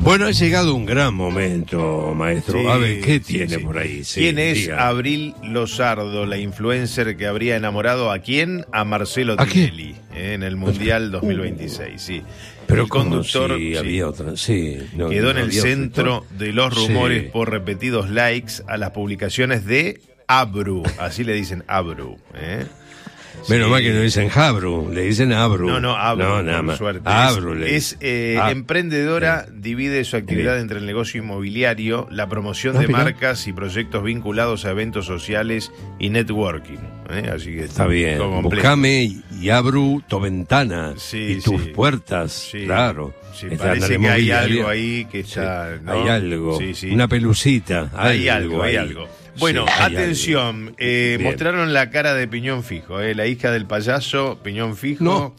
Bueno, ha llegado un gran momento, maestro. Sí, A ver, ¿qué sí, tiene sí. por ahí? Sí, ¿Quién es diga. Abril Lozardo, la influencer que habría enamorado a quién? A Marcelo ¿A quién? Tinelli, en el Mundial 2026, sí. Pero el como conductor si sí, había otra. Sí, no, quedó no en el había centro otro. de los rumores Sí. por repetidos likes a las publicaciones de Abru, así le dicen Abru, ¿eh? Menos Sí. mal que no dicen Jabru, le dicen Abru. No, Abru, No, nada por más. suerte. Abru le Es dicen. emprendedora, divide su actividad Bien. entre el negocio inmobiliario, la promoción de mirá. marcas y proyectos vinculados a eventos sociales y networking. Así que Está bien. todo completo. Buscame y abro tu ventana Sí, y tus sí. puertas. Sí. Claro. Sí, Está parece en la que hay inmobiliaria. algo ahí que está. Sí, ¿no? hay algo. Sí, sí. Una pelucita. Hay algo, hay ahí. algo. Bueno, Sí, hay atención, algo. Bien. mostraron la cara de Piñón Fijo, la hija del payaso Piñón Fijo. No.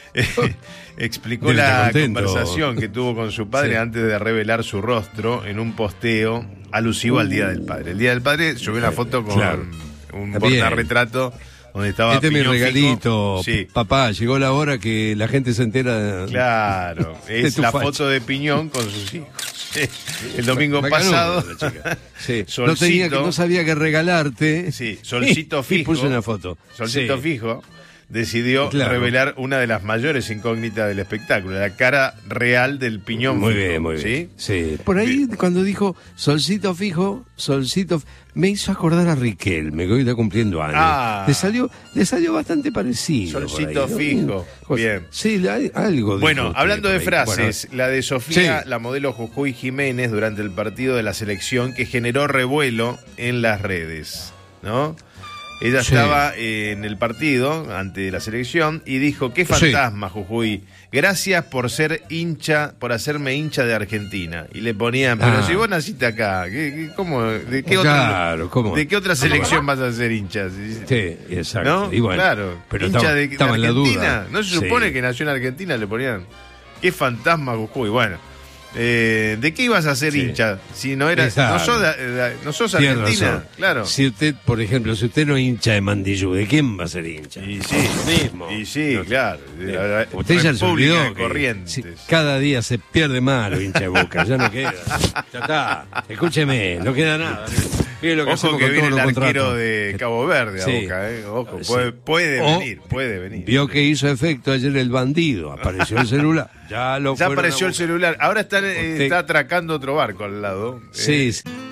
Explicó Debe estar la contento. conversación que tuvo con su padre Sí. antes de revelar su rostro en un posteo alusivo al Día del Padre. El Día del Padre subió una foto con Claro. un Bien. portarretrato donde estaba Este es mi Piñón regalito. Fijo. Sí, Papá, llegó la hora que la gente se entera. claro. De Es tu la facha. foto de Piñón con sus hijos. El domingo Macanudo, pasado. la chica. Sí. Solcito. No sabía qué regalarte. Sí, Solcito Y Fijo. puso una foto. Solcito Sí. Fijo decidió Claro. revelar una de las mayores incógnitas del espectáculo, la cara real del Piñón Muy Fijo. bien, muy bien. ¿Sí? Sí. Por ahí, cuando dijo Solcito Fijo, me hizo acordar a Riquelme, que hoy está cumpliendo años. Ah. Le salió bastante parecido. Solcito por ahí, ¿no? Fijo, bien. Sí, algo. Bueno, dijo hablando usted de por ahí. frases, la de Sofía, Sí. la modelo Jujuy Jiménez, durante el partido de la selección que generó revuelo en las redes, ¿no? Ella Sí. estaba en el partido ante la selección y dijo: "Qué fantasma, Jujuy. Gracias por ser hincha, por hacerme hincha de Argentina." Y le ponían: "Pero Ah. si vos naciste acá, ¿cómo? ¿De qué Claro, ¿cómo? ¿de qué otra selección vas a ser hincha?" Sí, exacto. ¿No? Y bueno, Claro, pero hincha estaba, de estaba en la Argentina. duda. ¿No se Sí. supone que nació en Argentina? Le ponían: "Qué fantasma, Jujuy." Bueno, ¿de qué ibas a ser Sí. hincha? Si no eras, Exacto. no sos Tiene Argentina, razón. claro. Si usted, por ejemplo, si usted no es hincha de Mandillú, ¿de quién va a ser hincha? Y sí, mismo. y sí, No sé. claro. La Usted ya se República olvidó de que Corrientes. si cada día se pierde más los hinchas de Boca, ya no queda. Ya está. Escúcheme, no queda nada. Mire lo que Ojo hacemos que con viene todos el los arquero contratos. de Cabo Verde a Sí. Boca, Ojo, Sí. puede O- venir, puede venir. Vio que hizo efecto ayer el bandido, apareció el celular. Ya Ya apareció el celular. Ahora está Usted- atracando otro barco al lado. Sí, sí.